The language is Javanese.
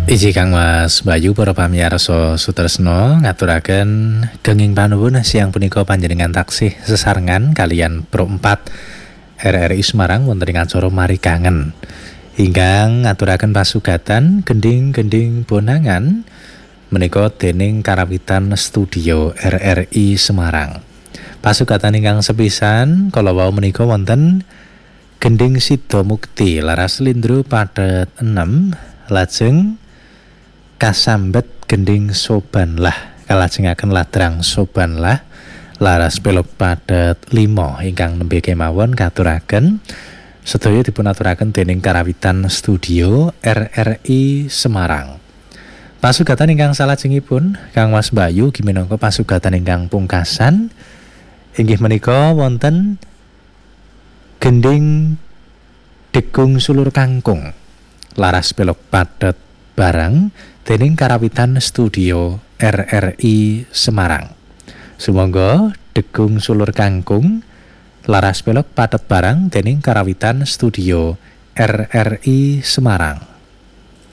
Iji Kang Mas Bayu para pamirsa sutresna ngaturaken kenging panuwun siang punika panjenengan taksih sesarengan kalian Pro 4 RRI Semarang wonten ing acara Mari Kangen ingkang ngaturaken pasugatan gending-gending bonangan menika dening karawitan studio RRI Semarang. Pasugatan ingkang sepisan kala wau menika wonten gending Sida Mukti laras lindro padet 6 lajeng kasambet gending Sobanlah kalajengaken ladrang Sobanlah laras pelog padet 5 ingkang nembe kemawon katuraken sedaya dipun aturaken dening karawitan studio RRI Semarang. Pasugatan ingkang salajengipun Kang Mas Bayu giminangka pasugatan ingkang pungkasan inggih menika wonten gending Degung Sulur Kangkung laras pelog padet barang dening karawitan studio RRI Semarang. Sumangga Degung Sulur Kangkung laras pelog padet barang dening karawitan studio RRI Semarang.